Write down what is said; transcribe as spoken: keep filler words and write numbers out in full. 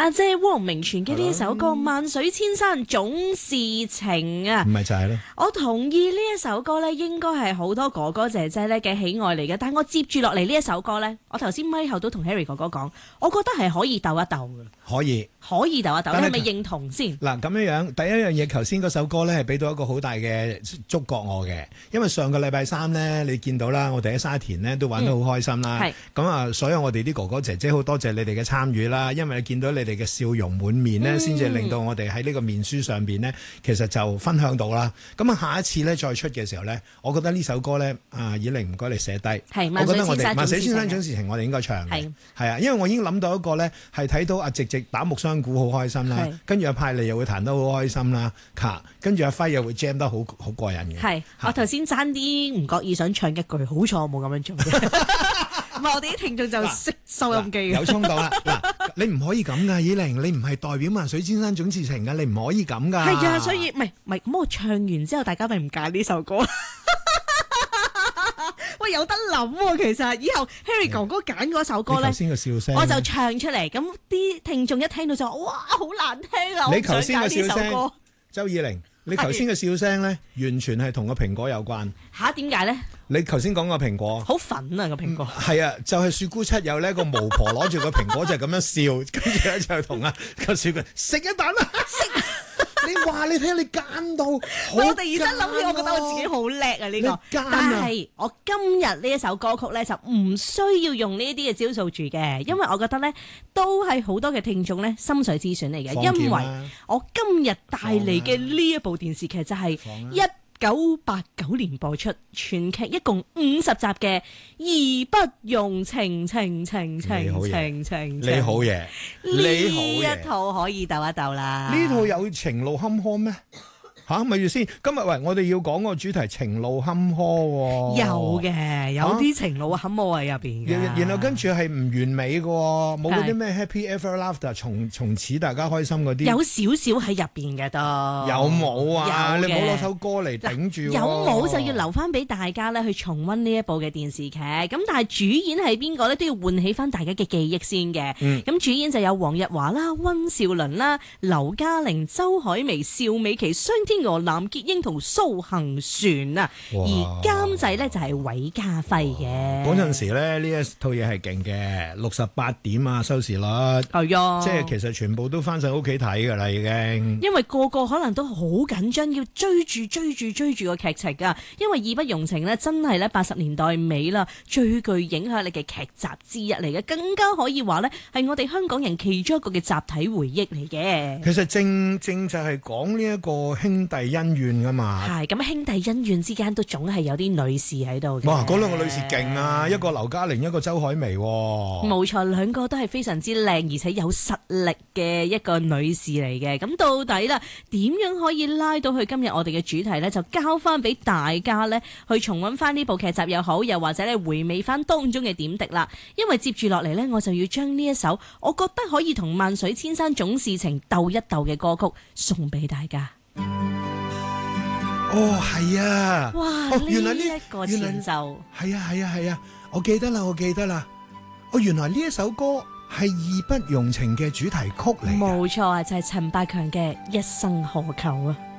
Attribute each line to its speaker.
Speaker 1: 阿姐汪明荃嘅呢一首歌《萬水千山總是情》啊，
Speaker 2: 唔係就係咯。
Speaker 1: 我同意呢一首歌咧，應該係好多哥哥姐姐咧嘅喜愛嚟嘅。但我接住落嚟呢一首歌咧，我頭先咪後都同 Harry 哥哥講，我覺得係可以鬥一鬥嘅。
Speaker 2: 可以，
Speaker 1: 可以鬥一鬥，
Speaker 2: 但係
Speaker 1: 你係咪認同先？
Speaker 2: 嗱咁樣樣，第一樣嘢，頭先嗰首歌咧係俾到一個好大嘅觸覺我嘅，因為上個禮拜三咧，你見到啦，我哋喺沙田咧都玩得好開心啦。
Speaker 1: 係
Speaker 2: 咁啊，所有我哋啲哥哥姐姐好多謝你哋嘅參與啦，因為你見到你哋嘅笑容滿面咧，先至令到我哋喺呢個面書上邊咧，其實就分享到啦。咁啊，下一次咧再出嘅時候咧，我覺得呢首歌咧，啊以玲唔該你寫低，
Speaker 1: 係
Speaker 2: 我覺得我哋萬
Speaker 1: 萬
Speaker 2: 水千山
Speaker 1: 水千山總
Speaker 2: 總是情，我哋應該唱嘅，
Speaker 1: 係
Speaker 2: 係啊，因為我已經諗到一個咧，係睇到阿直直打木箱鼓好開心啦，跟住阿派利又會彈得好開心啦，卡跟住阿輝又會 jam 得好好過癮嘅。
Speaker 1: 係，我頭先爭啲唔覺意想唱一句，好彩我冇咁樣做嘅。唔係我哋啲聽眾就識收音機嘅，
Speaker 2: 有衝動啦！嗱，你唔可以咁噶，以玲，你唔係代表萬水千山總是情噶，你唔可以咁噶。
Speaker 1: 係啊，所以唔係唔係咁，我唱完之後，大家咪唔揀呢首歌。喂，有得諗喎，其實以後 Harry 哥哥揀嗰首歌咧，
Speaker 2: 頭先個笑聲，
Speaker 1: 我就唱出嚟，咁啲聽眾一聽到就話：哇，好難聽啊！
Speaker 2: 你頭先個笑聲，周以玲，你頭先嘅笑聲咧，完全係同個蘋果有關。
Speaker 1: 吓？點解咧？
Speaker 2: 你頭先講個蘋果，
Speaker 1: 好粉啊個蘋果。
Speaker 2: 係啊，就係雪姑七友咧，個巫婆攞住個蘋果就係咁樣笑，跟住咧就同啊個雪姑食一啖啦。你話你睇下你奸到，
Speaker 1: 我突然間諗起，我覺得我自己好叻啊呢個。但係我今日呢一首歌曲咧，就唔需要用呢啲嘅招數住嘅，因為我覺得咧都係好多嘅聽眾咧心水之選嚟嘅，因為我今日帶嚟嘅呢一部電視劇就係一九八九年播出，全劇一共五十集嘅《義不容情情情情情情》。
Speaker 2: 你好嘢，你好嘢，
Speaker 1: 呢一套可以鬥一鬥啦。
Speaker 2: 呢套有情路坎坷咩？吓，咪住先。今日喂，我哋要講個主題情路坎坷喎。
Speaker 1: 有嘅，有啲情路坎坷喺入邊嘅。
Speaker 2: 然後跟住係唔完美嘅，冇嗰啲咩 Happy Ever After，從從此大家開心嗰啲。
Speaker 1: 有少少喺入邊嘅都。
Speaker 2: 有冇啊？你唔好攞首歌嚟頂住。
Speaker 1: 有冇就要留翻俾大家咧去重溫呢一部嘅電視劇。咁但係主演係邊個咧？都要喚起翻大家嘅記憶先嘅。咁、嗯、主演就有黃日華啦、溫兆倫啦、劉嘉玲、周海媚、邵美琪、雙天鵝、藍潔瑛同蘇杏璇啊。而監製咧就係韋家輝嘅。
Speaker 2: 嗰陣時咧呢一套嘢係勁嘅，六十八點啊收視率。
Speaker 1: 係啊，
Speaker 2: 即係其實全部都翻晒屋企睇噶啦已經。因
Speaker 1: 為個個可能都好緊張，要追住追住追住個劇情啊。因為義不容情咧，真係咧八十年代尾啦，最具影響力嘅劇集之一嚟嘅，更加可以話咧係我哋香港人其中一個嘅集體回憶嚟嘅。
Speaker 2: 其實正正就係講呢一個兄弟恩怨噶嘛。
Speaker 1: 係咁，兄弟恩怨之間都總係有啲女士喺度嘅。
Speaker 2: 哇，嗰兩個女士勁啊，一個劉嘉玲，一個周海媚。
Speaker 1: 冇錯，兩個都係非常之靚而且有實力嘅一個女士嚟嘅。咁到底啦，點樣可以拉到去今日我哋嘅主題呢？就交翻俾大家呢，去重溫翻呢部劇集又好，又或者你回味翻當中嘅點滴啦。因為接住落嚟呢，我就要將呢一首我覺得可以同萬水千山總是情鬥一鬥嘅歌曲送俾大家。
Speaker 2: 哦，係啊！
Speaker 1: 哇，
Speaker 2: 哦，原來呢
Speaker 1: 一個前奏，
Speaker 2: 係啊係啊係啊，我記得啦，我記得啦。哦，原來呢一首歌係義不容情嘅主題曲嚟。
Speaker 1: 冇錯啊，就係陳百強嘅《一生何求》啊。